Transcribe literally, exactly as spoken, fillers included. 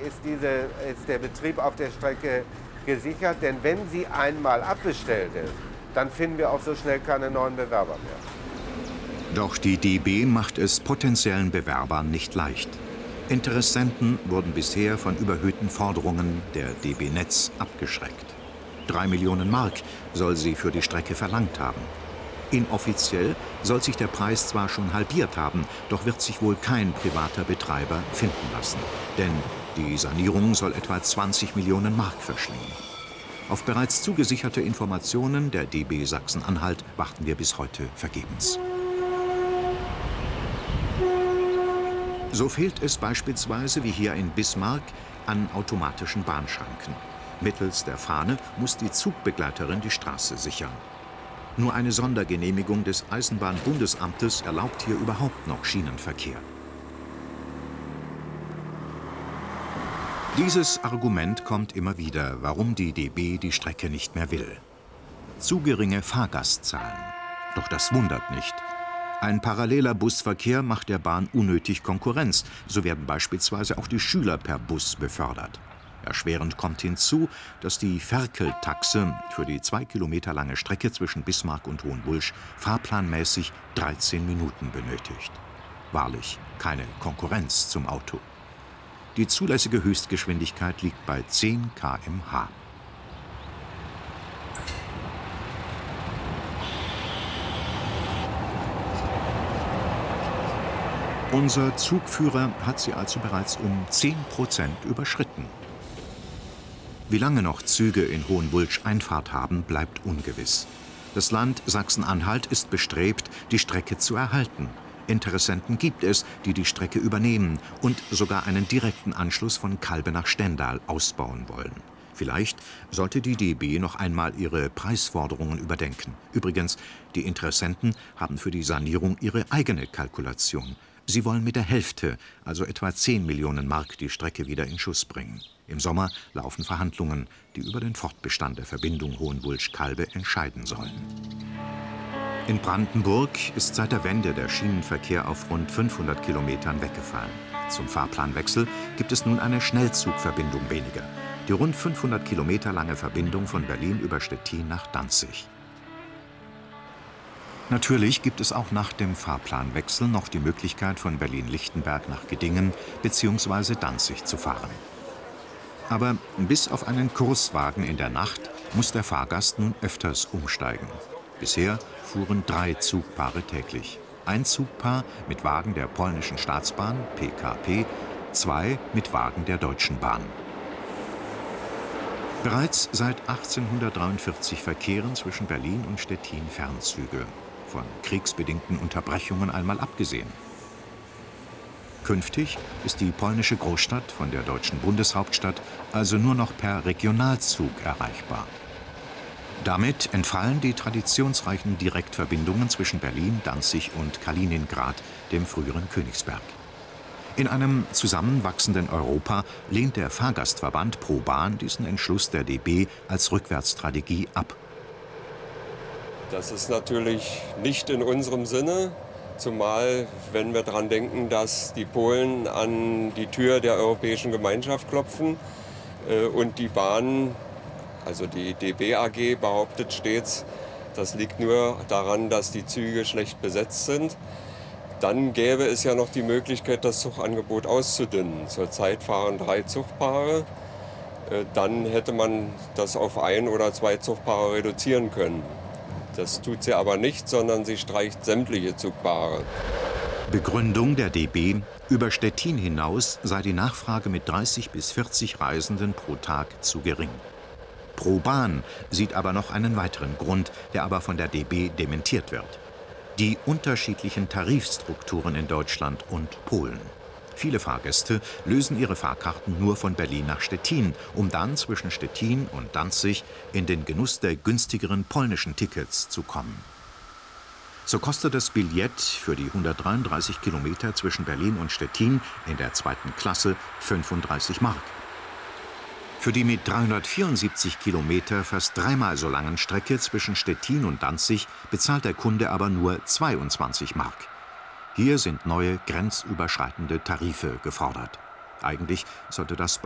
ist, diese, ist der Betrieb auf der Strecke gesichert. Denn wenn sie einmal abbestellt ist, dann finden wir auch so schnell keine neuen Bewerber mehr. Doch die D B macht es potenziellen Bewerbern nicht leicht. Interessenten wurden bisher von überhöhten Forderungen der D B Netz abgeschreckt. Drei Millionen Mark soll sie für die Strecke verlangt haben. Inoffiziell soll sich der Preis zwar schon halbiert haben, doch wird sich wohl kein privater Betreiber finden lassen. Denn die Sanierung soll etwa zwanzig Millionen Mark verschlingen. Auf bereits zugesicherte Informationen der D B Sachsen-Anhalt warten wir bis heute vergebens. So fehlt es beispielsweise, wie hier in Bismarck, an automatischen Bahnschranken. Mittels der Fahne muss die Zugbegleiterin die Straße sichern. Nur eine Sondergenehmigung des Eisenbahnbundesamtes erlaubt hier überhaupt noch Schienenverkehr. Dieses Argument kommt immer wieder, warum die D B die Strecke nicht mehr will. Zu geringe Fahrgastzahlen. Doch das wundert nicht. Ein paralleler Busverkehr macht der Bahn unnötig Konkurrenz. So werden beispielsweise auch die Schüler per Bus befördert. Erschwerend kommt hinzu, dass die Ferkel-Taxe für die zwei Kilometer lange Strecke zwischen Bismarck und Hohenwulsch fahrplanmäßig dreizehn Minuten benötigt. Wahrlich keine Konkurrenz zum Auto. Die zulässige Höchstgeschwindigkeit liegt bei zehn Kilometer pro Stunde. Unser Zugführer hat sie also bereits um zehn Prozent überschritten. Wie lange noch Züge in Hohenwulsch Einfahrt haben, bleibt ungewiss. Das Land Sachsen-Anhalt ist bestrebt, die Strecke zu erhalten. Interessenten gibt es, die die Strecke übernehmen und sogar einen direkten Anschluss von Calbe nach Stendal ausbauen wollen. Vielleicht sollte die D B noch einmal ihre Preisforderungen überdenken. Übrigens, die Interessenten haben für die Sanierung ihre eigene Kalkulation. Sie wollen mit der Hälfte, also etwa zehn Millionen Mark, die Strecke wieder in Schuss bringen. Im Sommer laufen Verhandlungen, die über den Fortbestand der Verbindung Hohenwulsch-Calbe entscheiden sollen. In Brandenburg ist seit der Wende der Schienenverkehr auf rund fünfhundert Kilometern weggefallen. Zum Fahrplanwechsel gibt es nun eine Schnellzugverbindung weniger. Die rund fünfhundert Kilometer lange Verbindung von Berlin über Stettin nach Danzig. Natürlich gibt es auch nach dem Fahrplanwechsel noch die Möglichkeit, von Berlin-Lichtenberg nach Geddingen bzw. Danzig zu fahren. Aber bis auf einen Kurswagen in der Nacht muss der Fahrgast nun öfters umsteigen. Bisher fuhren drei Zugpaare täglich. Ein Zugpaar mit Wagen der polnischen Staatsbahn, P K P, zwei mit Wagen der Deutschen Bahn. Bereits seit achtzehnhundertdreiundvierzig verkehren zwischen Berlin und Stettin Fernzüge. Von kriegsbedingten Unterbrechungen einmal abgesehen. Künftig ist die polnische Großstadt von der deutschen Bundeshauptstadt also nur noch per Regionalzug erreichbar. Damit entfallen die traditionsreichen Direktverbindungen zwischen Berlin, Danzig und Kaliningrad, dem früheren Königsberg. In einem zusammenwachsenden Europa lehnt der Fahrgastverband ProBahn diesen Entschluss der D B als Rückwärtsstrategie ab. Das ist natürlich nicht in unserem Sinne, zumal wenn wir daran denken, dass die Polen an die Tür der Europäischen Gemeinschaft klopfen äh, und die Bahn, also die D B A G, behauptet stets, das liegt nur daran, dass die Züge schlecht besetzt sind. Dann gäbe es ja noch die Möglichkeit, das Zugangebot auszudünnen. Zurzeit fahren drei Zugpaare. Äh, dann hätte man das auf ein oder zwei Zugpaare reduzieren können. Das tut sie aber nicht, sondern sie streicht sämtliche Zugpaare. Begründung der D B: Über Stettin hinaus sei die Nachfrage mit dreißig bis vierzig Reisenden pro Tag zu gering. ProBahn sieht aber noch einen weiteren Grund, der aber von der D B dementiert wird: die unterschiedlichen Tarifstrukturen in Deutschland und Polen. Viele Fahrgäste lösen ihre Fahrkarten nur von Berlin nach Stettin, um dann zwischen Stettin und Danzig in den Genuss der günstigeren polnischen Tickets zu kommen. So kostet das Billett für die hundertdreiunddreißig Kilometer zwischen Berlin und Stettin in der zweiten Klasse fünfunddreißig Mark. Für die mit dreihundertvierundsiebzig Kilometer fast dreimal so langen Strecke zwischen Stettin und Danzig bezahlt der Kunde aber nur zweiundzwanzig Mark. Hier sind neue grenzüberschreitende Tarife gefordert. Eigentlich sollte das